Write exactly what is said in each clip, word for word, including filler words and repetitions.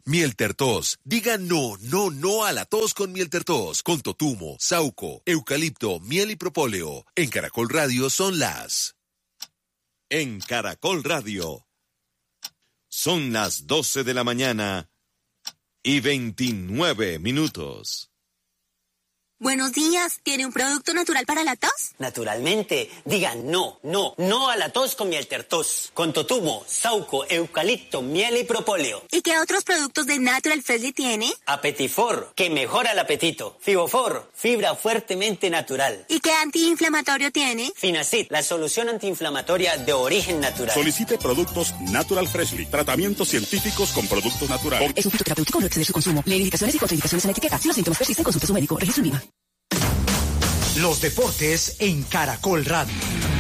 Mieltertos. Diga no, no, no a la tos con Mieltertos. Con totumo, sauco, eucalipto, miel y propóleo. En Caracol Radio son las... En Caracol Radio. Son las doce de la mañana y veintinueve minutos. Buenos días, ¿tiene un producto natural para la tos? Naturalmente, diga no, no, no a la tos con Mieltertos, con totumo, sauco, eucalipto, miel y propóleo. ¿Y qué otros productos de Natural Freshly tiene? Apetifor, que mejora el apetito. Fibofor, fibra fuertemente natural. ¿Y qué antiinflamatorio tiene? Finacid, la solución antiinflamatoria de origen natural. Solicite productos Natural Freshly, tratamientos científicos con productos naturales. Es un fitoterapéutico, no exceder su consumo. Lee indicaciones y contraindicaciones en la etiqueta. Si los síntomas persisten, consulte a su médico. Registro en I V A. Los deportes en Caracol Radio.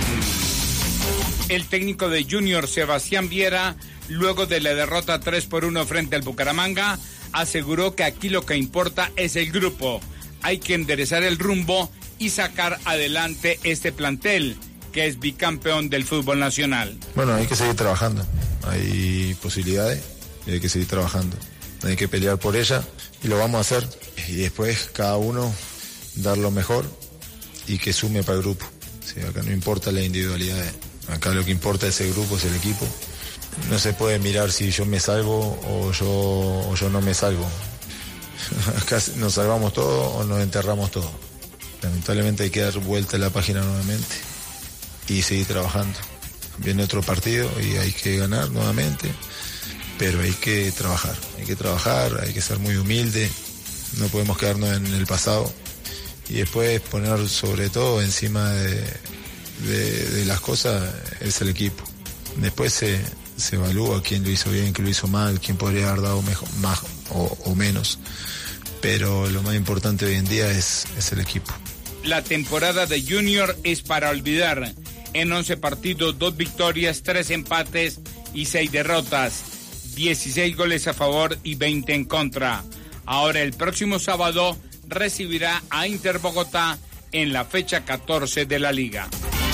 El técnico de Junior, Sebastián Viera, luego de la derrota tres por uno frente al Bucaramanga, aseguró que aquí lo que importa es el grupo. Hay que enderezar el rumbo y sacar adelante este plantel, que es bicampeón del fútbol nacional. Bueno, hay que seguir trabajando. Hay posibilidades y hay que seguir trabajando. Hay que pelear por ella y lo vamos a hacer. Y después cada uno dar lo mejor y que sume para el grupo. Sí, acá no importa la individualidad, acá lo que importa es el grupo, es el equipo. No se puede mirar si yo me salvo o yo, o yo no me salvo. Acá nos salvamos todos o nos enterramos todos. Lamentablemente hay que dar vuelta a la página nuevamente y seguir trabajando. Viene otro partido y hay que ganar nuevamente, pero hay que trabajar, hay que trabajar, hay que ser muy humilde, no podemos quedarnos en el pasado. Y después poner sobre todo encima de, de, de las cosas es el equipo. Después se, se evalúa quién lo hizo bien, quién lo hizo mal, quién podría haber dado mejor, más o, o menos. Pero lo más importante hoy en día es, es el equipo. La temporada de Junior es para olvidar. En once partidos, dos victorias, tres empates y seis derrotas. dieciséis goles a favor y veinte en contra. Ahora el próximo sábado recibirá a Inter Bogotá en la fecha catorce de la Liga.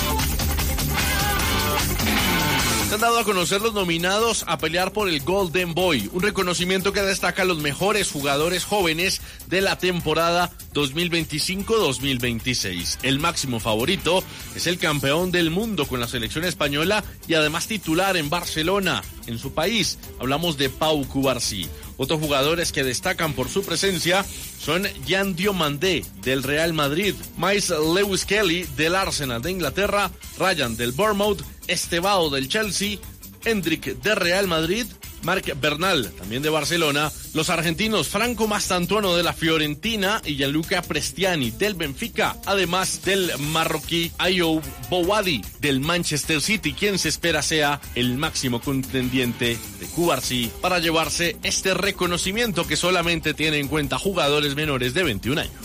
Se han dado a conocer los nominados a pelear por el Golden Boy, un reconocimiento que destaca a los mejores jugadores jóvenes de la temporada dos mil veinticinco dos mil veintiséis. El máximo favorito es el campeón del mundo con la selección española y además titular en Barcelona, en su país. Hablamos de Pau Cubarsí. Otros jugadores que destacan por su presencia son Yan Diomandé del Real Madrid, Miles Lewis Kelly del Arsenal de Inglaterra, Ryan del Bournemouth, Estevao del Chelsea, Hendrik de Real Madrid, Marc Bernal también de Barcelona, los argentinos Franco Mastantuono de la Fiorentina y Gianluca Prestiani del Benfica, además del marroquí Ayoub Bouadi del Manchester City, quien se espera sea el máximo contendiente de Cubarsí para llevarse este reconocimiento que solamente tiene en cuenta jugadores menores de veintiún años.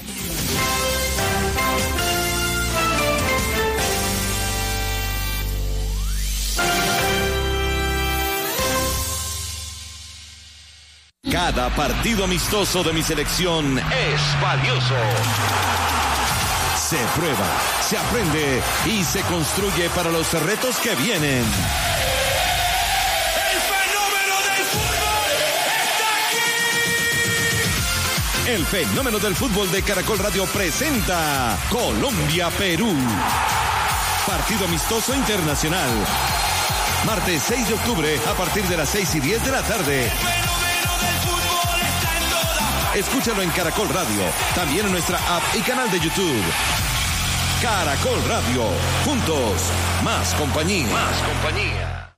Cada partido amistoso de mi selección es valioso. Se prueba, se aprende y se construye para los retos que vienen. ¡El fenómeno del fútbol está aquí! El fenómeno del fútbol de Caracol Radio presenta Colombia-Perú. Partido amistoso internacional. Martes seis de octubre a partir de las seis y diez de la tarde. Escúchalo en Caracol Radio, también en nuestra app y canal de YouTube. Caracol Radio, juntos, más compañía. Más compañía.